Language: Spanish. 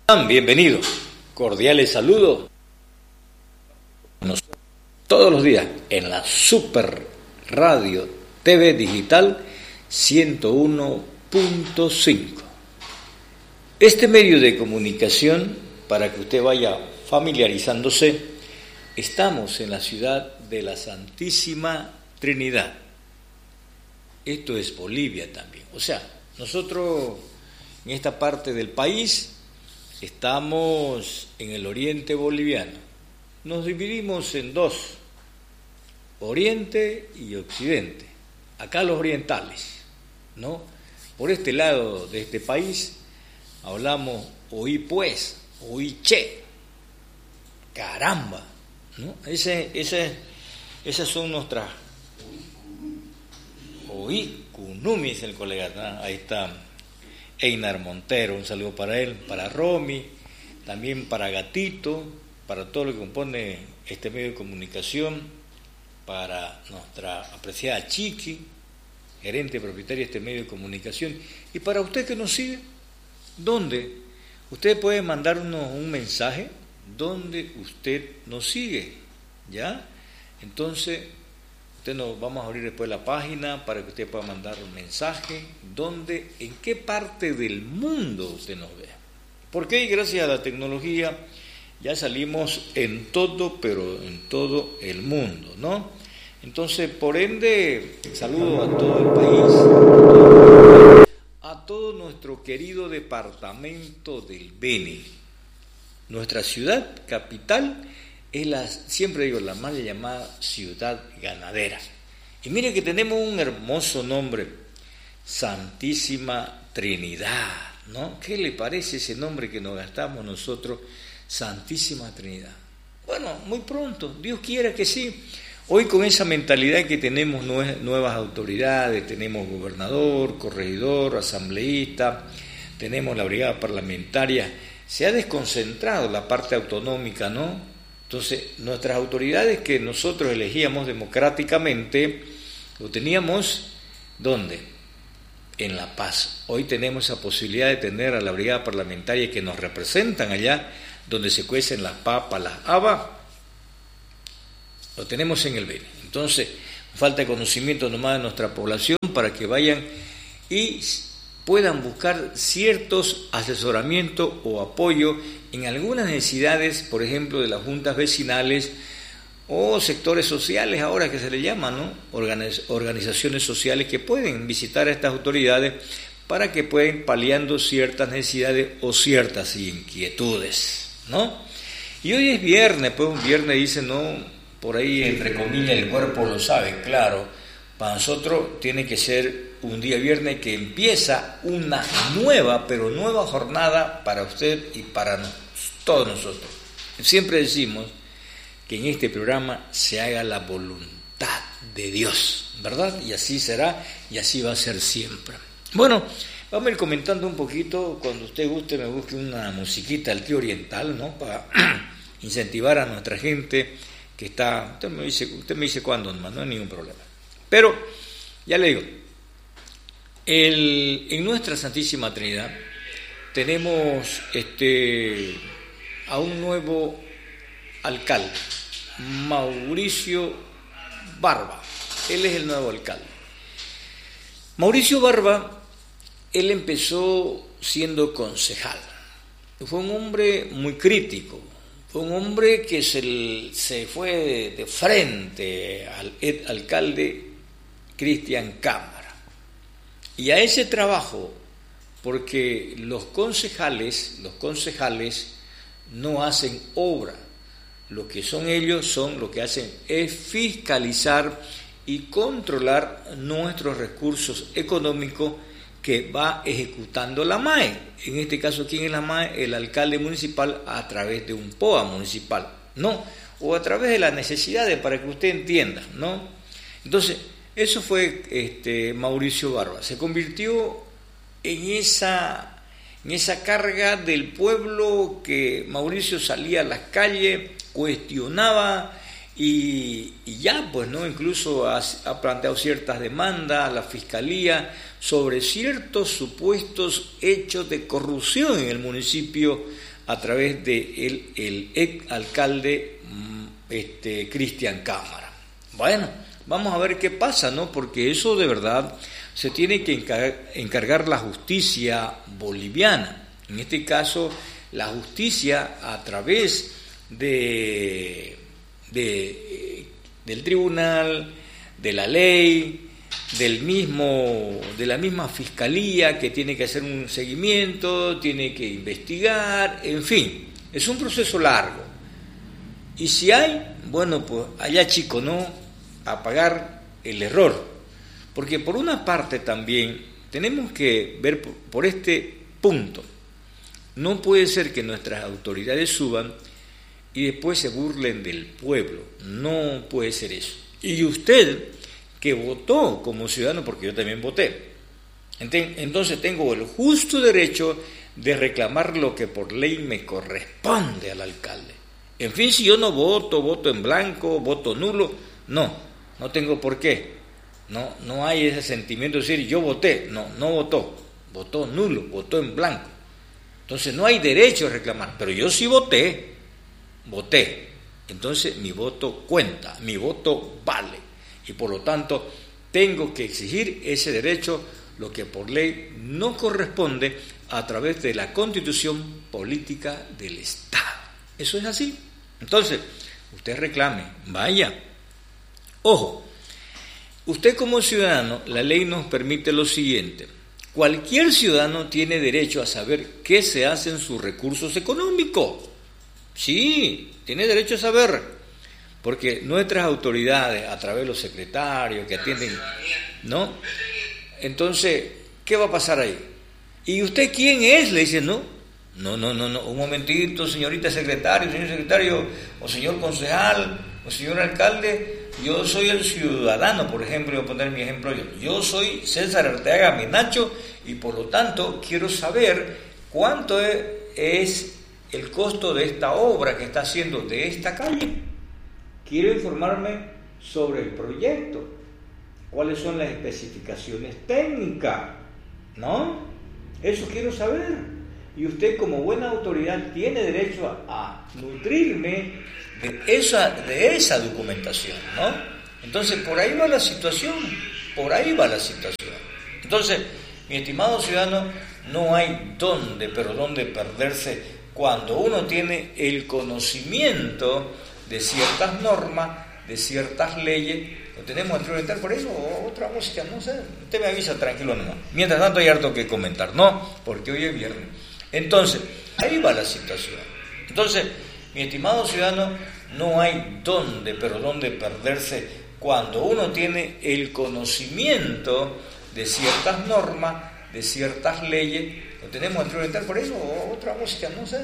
Bienvenidos, cordiales saludos. Todos los días en la Super Radio TV Digital 101.5. Este medio de comunicación, para que usted vaya familiarizándose, estamos en la ciudad de la Santísima Trinidad. Esto es Bolivia también. O sea, nosotros en esta parte del país estamos en el oriente boliviano. Nos dividimos en dos, oriente y occidente. Acá los orientales, ¿no? Por este lado de este país hablamos oí pues, oí che, caramba, ¿no? Esas son nuestras oí, kunumi es el colega, ¿no? Ahí está Einar Montero, un saludo para él, para Romy, también para Gatito, para todo lo que compone este medio de comunicación, para nuestra apreciada Chiqui, gerente propietaria de este medio de comunicación, y para usted que nos sigue, ¿dónde? Usted puede mandarnos un mensaje donde usted nos sigue, ¿ya? Entonces, nos vamos a abrir después la página para que usted pueda mandar un mensaje donde, en qué parte del mundo usted nos vea. Porque gracias a la tecnología ya salimos en todo, pero en todo el mundo, ¿no? Entonces, por ende, saludo a todo el país, a todo nuestro querido departamento del Beni. Nuestra ciudad capital es siempre digo, la mal llamada ciudad ganadera. Y mire que tenemos un hermoso nombre, Santísima Trinidad, ¿no? ¿Qué le parece ese nombre que nos gastamos nosotros, Santísima Trinidad? Bueno, muy pronto, Dios quiera que sí. Hoy con esa mentalidad que tenemos nuevas autoridades, tenemos gobernador, corregidor, asambleísta, tenemos la brigada parlamentaria, se ha desconcentrado la parte autonómica, ¿no? Entonces, nuestras autoridades que nosotros elegíamos democráticamente, lo teníamos, ¿dónde? En La Paz. Hoy tenemos esa posibilidad de tener a la brigada parlamentaria que nos representan allá, donde se cuecen las papas, las habas, lo tenemos en el Beni. Entonces, falta de conocimiento nomás de nuestra población para que vayan y puedan buscar ciertos asesoramientos o apoyo en algunas necesidades, por ejemplo, de las juntas vecinales o sectores sociales, ahora que se le llaman, ¿no? Organizaciones sociales que pueden visitar a estas autoridades para que puedan paliando ciertas necesidades o ciertas inquietudes, ¿no? Y hoy es viernes, pues un viernes dice, no, por ahí entre comillas el cuerpo lo sabe, claro, para nosotros tiene que ser un día viernes que empieza una nueva, pero nueva jornada para usted y para todos nosotros. Siempre decimos que en este programa se haga la voluntad de Dios, ¿verdad? Y así será y así va a ser siempre. Bueno, vamos a ir comentando un poquito, cuando usted guste me busque una musiquita del tío oriental, ¿no? Para incentivar a nuestra gente que está, usted me dice cuándo, no hay ningún problema. Pero, ya le digo, en nuestra Santísima Trinidad tenemos a un nuevo alcalde, Mauricio Barba. Él es el nuevo alcalde. Mauricio Barba, él empezó siendo concejal. Fue un hombre muy crítico, fue un hombre que se fue de frente al alcalde Cristian Cámara. Y a ese trabajo, porque los concejales no hacen obra, lo que son ellos lo que hacen es fiscalizar y controlar nuestros recursos económicos que va ejecutando la MAE. En este caso, ¿quién es la MAE? El alcalde municipal a través de un POA municipal, ¿no? O a través de las necesidades, para que usted entienda, ¿no? Entonces, eso fue Mauricio Barba. Se convirtió en esa carga del pueblo que Mauricio salía a las calles, cuestionaba y ya, pues, ¿no? Incluso ha planteado ciertas demandas a la Fiscalía sobre ciertos supuestos hechos de corrupción en el municipio a través de el ex alcalde Cristian Cámara. Bueno, vamos a ver qué pasa, ¿no? Porque eso de verdad se tiene que encargar la justicia boliviana. En este caso, la justicia a través del tribunal, de la ley, de la misma fiscalía que tiene que hacer un seguimiento, tiene que investigar, en fin, es un proceso largo. Y si hay, bueno, pues allá chico, ¿no? A pagar el error. Porque por una parte también tenemos que ver por este punto. No puede ser que nuestras autoridades suban y después se burlen del pueblo. No puede ser eso. Y usted, que votó como ciudadano, porque yo también voté, entonces tengo el justo derecho de reclamar lo que por ley me corresponde al alcalde. En fin, si yo no voto en blanco, voto nulo, no tengo por qué. No hay ese sentimiento de decir yo voté, no votó nulo, votó en blanco. Entonces no hay derecho a reclamar, pero yo sí voté, entonces mi voto cuenta, mi voto vale, y por lo tanto tengo que exigir ese derecho, lo que por ley no corresponde a través de la Constitución Política del Estado. Eso es así. Entonces, usted reclame, vaya. Ojo, usted como ciudadano, la ley nos permite lo siguiente: cualquier ciudadano tiene derecho a saber qué se hace en sus recursos económicos. Sí, tiene derecho a saber, porque nuestras autoridades, a través de los secretarios que atienden, ¿no? Entonces, ¿qué va a pasar ahí? ¿Y usted quién es? Le dicen, no, un momentito, señorita secretario, señor secretario, o señor concejal, o señor alcalde, yo soy el ciudadano, por ejemplo, voy a poner mi ejemplo yo soy César Arteaga Menacho, y por lo tanto quiero saber cuánto es el costo de esta obra que está haciendo de esta calle. Quiero informarme sobre el proyecto, cuáles son las especificaciones técnicas, ¿no? Eso quiero saber. Y usted como buena autoridad tiene derecho a nutrirme de esa documentación, ¿no? Entonces por ahí va la situación. Entonces, mi estimado ciudadano, no hay dónde perderse cuando uno tiene el conocimiento de ciertas normas, de ciertas leyes. Lo tenemos que orientar por eso, o otra música, no sé, usted me avisa, tranquilo nomás. Mientras tanto hay harto que comentar, ¿no? Porque hoy es viernes. Entonces, ahí va la situación. Entonces, mi estimado ciudadano, no hay dónde perderse cuando uno tiene el conocimiento de ciertas normas, de ciertas leyes. Lo tenemos que orientar por eso, o otra música, no sé.